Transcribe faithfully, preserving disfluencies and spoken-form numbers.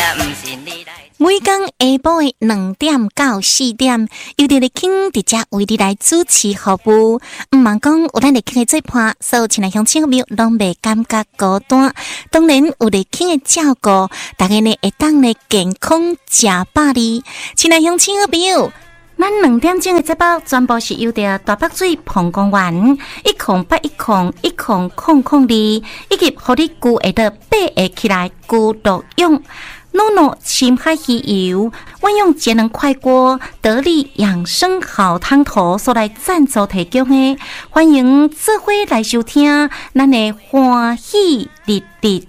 每天下晡的两点到四點，由佇咧傾佇遮為你來主持服務。毋茫講有咱咧傾嘅做伴，所有親愛鄉親朋友攏袂感覺孤單。當然有咧傾嘅照顧，大家呢會當咧健康食百里。親愛鄉親朋友，咱兩點鐘嘅節目全部是由着大北水澎公園一空八一空一空空空二，以及互你具會得八個起來具獨用。諾諾深海魚油，運用節能快鍋得力養生好湯頭所來贊助提供的，歡迎做伙來收聽咱的歡喜日日